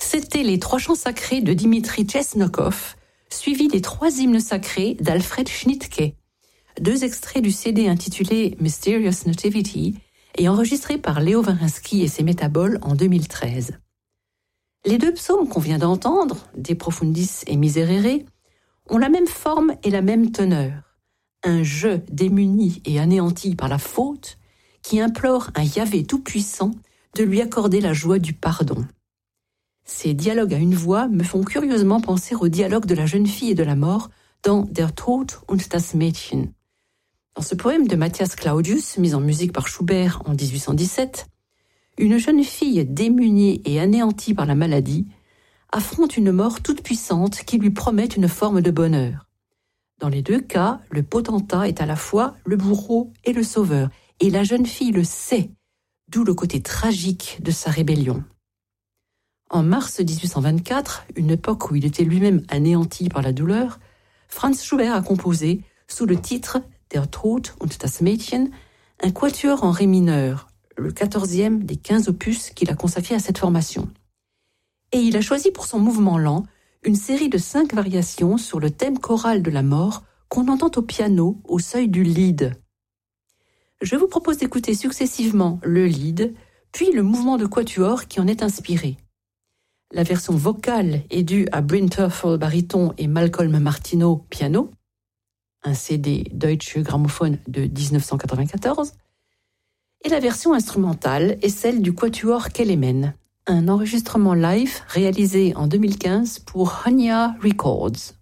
C'était les 3 chants sacrés de Dimitri Chesnokov, suivis des 3 hymnes sacrés d'Alfred Schnittke. 2 extraits du CD intitulé Mysterious Nativity et enregistré par Léo Varinsky et ses métaboles en 2013. Les 2 psaumes qu'on vient d'entendre, De Profundis et Miserere, ont la même forme et la même teneur. Un je démuni et anéanti par la faute qui implore un Yahvé tout-puissant de lui accorder la joie du pardon. Ces dialogues à une voix me font curieusement penser au dialogue de la jeune fille et de la mort dans Der Tod und das Mädchen. Dans ce poème de Matthias Claudius, mis en musique par Schubert en 1817, une jeune fille démunie et anéantie par la maladie affronte une mort toute puissante qui lui promet une forme de bonheur. Dans les 2 cas, le potentat est à la fois le bourreau et le sauveur, et la jeune fille le sait, d'où le côté tragique de sa rébellion. En mars 1824, une époque où il était lui-même anéanti par la douleur, Franz Schubert a composé, sous le titre Der Tod und das Mädchen, un quatuor en ré mineur, le 14e des 15 opus qu'il a consacré à cette formation. Et il a choisi pour son mouvement lent une série de 5 variations sur le thème choral de la mort qu'on entend au piano au seuil du Lied. Je vous propose d'écouter successivement le Lied, puis le mouvement de quatuor qui en est inspiré. La version vocale est due à Bryn Terfel baryton et Malcolm Martineau piano, un CD Deutsche Grammophon de 1994, et la version instrumentale est celle du quatuor Kelemen, un enregistrement live réalisé en 2015 pour Hanya Records.